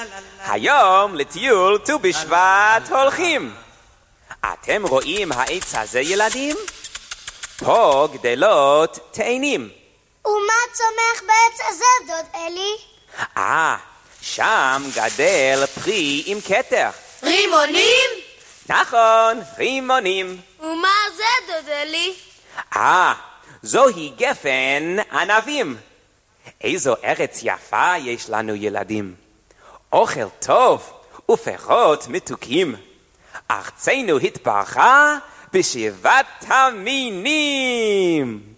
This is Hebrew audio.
היום לטיול ט"ו בשבט הולכים. אתם רואים העץ הזה ילדים? פה גדלות תאנים. ומה צומח בעץ הזה דוד אלי? שם גדל פרי עם כתר. רימונים? נכון, רימונים. ומה זה דוד אלי? זוהי גפן ענבים. איזו ארץ יפה יש לנו ילדים. אוכל טוב ופירות מתוקים. ארצנו התברכה בשבעת המינים.